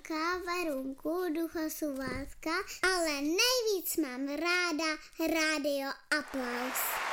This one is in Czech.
Janka, Verunku, Duchosu Vládka, ale nejvíc mám ráda Rádio Aplaus.